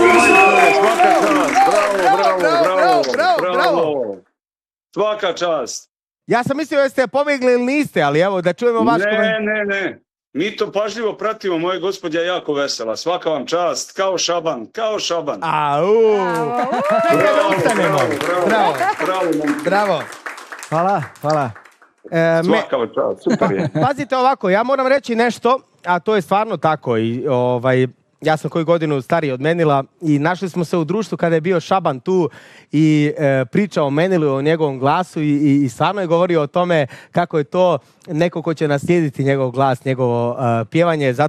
Bravo. Svaka čast. Ja sam mislio da ste pobjegli ili niste, ali evo da čujemo vaš komentar. Ne. Mi to pažljivo pratimo, moje gospođa je jako vesela. Svaka vam čast, kao Šaban. Bravo. Hvala. Svaka vam čast, super je. Pazite ovako, ja moram reći nešto, a to je stvarno tako i ja sam koju godinu stariji od Menila i našli smo se u društvu kada je bio Šaban tu i pričao o Menilu, o njegovom glasu i stvarno je govorio o tome kako je to neko ko će naslijediti njegov glas, njegovo pjevanje.